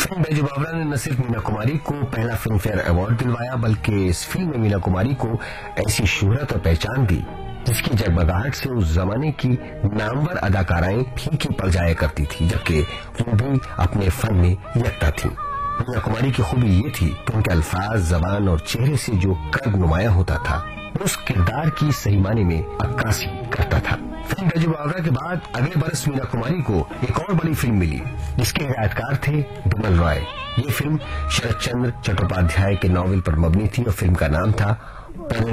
Film Baiju बावरा ने न सिर्फ मीना कुमारी को पहला फिल्म फेयर अवार्ड दिलवाया, बल्कि इस फिल्म में मीना कुमारी को ऐसी शोहरत और पहचान दी जिसकी जगमगाहट से उस जमाने की नामवर अदाकाराएं फीकी पड़ जाया करती थी, जबकि वो भी अपने फन में यकता थी। मीना कुमारी की खूबी ये थी कि उनके अल्फाज, जबान और चेहरे से जो कर्ब नुमाया होता था उस किरदार की सही माने में अक्कासी करता था। फिल्म बैजू बावरा के बाद अगले बरस मीना कुमारी को एक और बड़ी फिल्म मिली जिसके हिदायतकार थे बिमल रॉय। ये फिल्म शरद चंद्र चट्टोपाध्याय के नॉवेल पर मबनी थी और फिल्म का नाम था